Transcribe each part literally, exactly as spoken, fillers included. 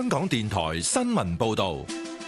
香港電台新聞報道。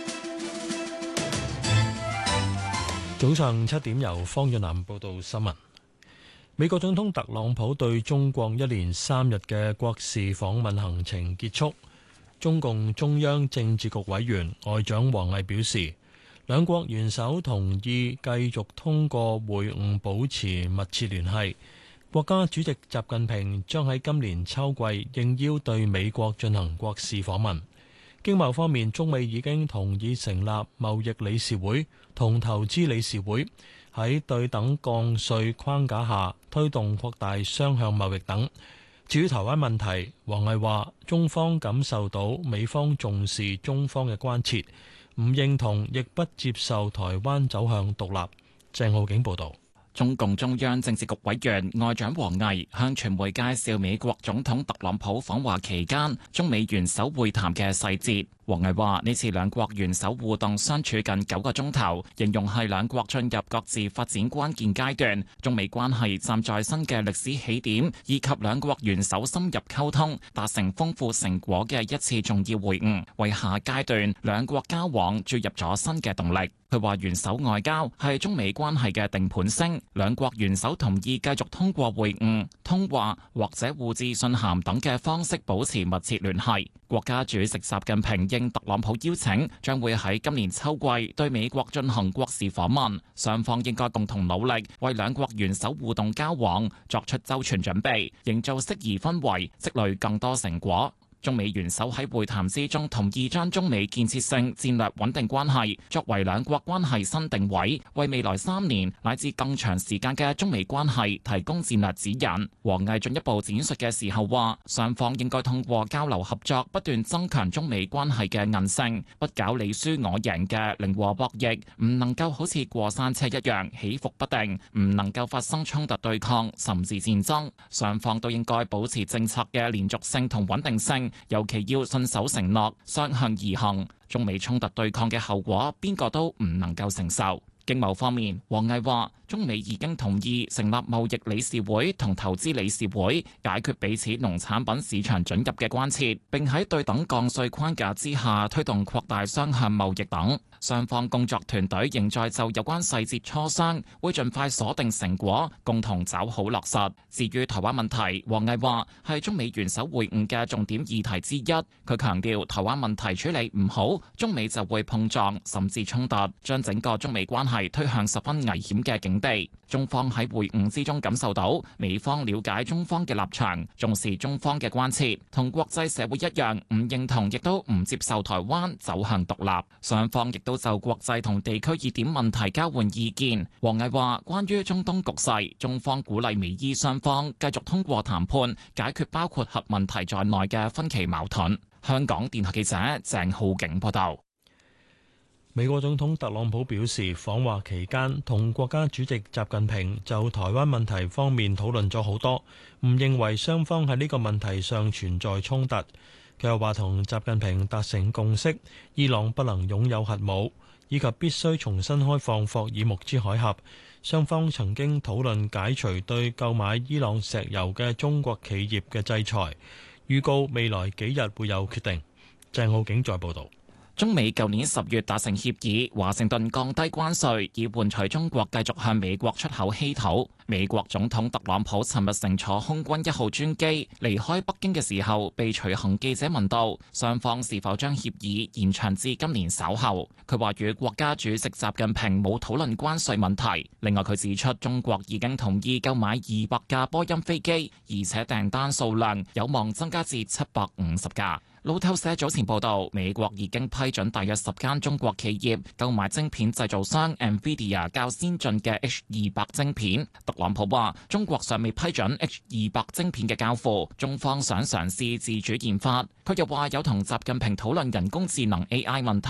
早上七點，由方潤南報道新聞。美國總統特朗普對中國一連三日嘅國事訪問行程結束。中共中央政治局委員外長王毅表示，兩國元首同意繼續通過會晤保持密切聯繫。國家主席習近平將喺今年秋季應邀對美國進行國事訪問。經貿方面，中美已經同意成立貿易理事會同投資理事會，喺對等降稅框架下推動擴大雙向貿易等。至於台灣問題，王毅話中方感受到美方重視中方嘅關切，唔認同亦不接受台灣走向獨立。鄭浩景報導。 中共中央政治局委員外長王毅向傳媒介紹美國總統特朗普訪華期間中美元首會談嘅細節。王毅話：呢次兩國元首互動相處近九個鐘頭，形容係兩國進入各自發展關鍵階段，中美關係站在新嘅歷史起點，以及兩國元首深入溝通達成豐富成果嘅一次重要會晤，為下階段兩國交往注入咗新嘅動力。佢話元首外交係中美關係嘅定盤星，兩國元首同意繼續通過會晤、通話或者互致信函等嘅方式保持密切聯繫。國家主席習近平應特朗普邀請，將會喺今年秋季對美國進行國事訪問，雙方應該共同努力，為兩國元首互動交往作出周全準備，營造適宜氛圍，積累更多成果。中美元首喺會談之中同意將中美建設性戰略穩定關係作為兩國關係新定位，為未來三年乃至更長時間嘅中美關係提供戰略指引。王毅進一步展述嘅時候話，雙方應該通過交流合作，不斷增強中美關係嘅韌性，不搞你輸我贏嘅零和博弈，唔能夠好似過山車一樣起伏不定，唔能夠發生衝突對抗甚至戰爭。雙方都應該保持政策嘅連續性同穩定性，尤其要信守承諾，雙向而行。中美衝突對抗嘅後果，邊個都唔能夠承受。經貿方面，王毅話，中美已經同意成立貿易理事會同投資理事會，解決彼此農產品市場准入嘅關切，並喺對等降稅框架之下推動擴大雙向貿易等。雙方工作團隊仍在就有關細節磋商，會盡快鎖定成果，共同找好落實。至於台灣問題，王毅話係中美元首會晤嘅重點議題之一。佢強調，台灣問題處理唔好，中美就會碰撞甚至衝突，將整個中美關係推向十分危險嘅境地。中方喺會晤之中感受到美方了解中方嘅立場，重視中方嘅關切，同國際社會一樣唔認同亦都唔接受台灣走向獨立。雙方亦都就國際同地區熱點問題交換意見。王毅話，關於中東局勢，中方鼓勵美伊雙方繼續通過談判解決包括核問題在內嘅分歧矛盾。香港電台記者鄭浩景報道。 美國總統特朗普表示，訪華期間同國家主席習近平就台灣問題方面討論咗好多，唔認為雙方喺呢個問題上存在衝突。佢又話同習近平達成共識，伊朗不能擁有核武，以及必須重新開放霍爾木茲海峽。雙方曾經討論解除對購買伊朗石油嘅中國企業嘅制裁，預告未來幾日會有決定。鄭浩景再報道。 中美舊年十月達成協議，華盛頓降低關稅，以換取中國繼續向美國出口稀土。美國總統特朗普尋日乘坐空軍一號專機離開北京嘅時候，被隨行記者問到雙方是否將協議延長至今年稍後。佢話與國家主席習近平冇討論關稅問題。另外，佢指出中國已經同意購買二百架波音飛機，而且訂單數量有望增加至七百五十架。路透社早前報道，美國已經批准大約十間中國企業購買晶片製造商 NVIDIA 較先進嘅 H 二百晶片。特朗普話：中國尚未批准 H 二百晶片嘅交付，中方想嘗試自主研發。佢又話有同習近平討論人工智能 A I 問題。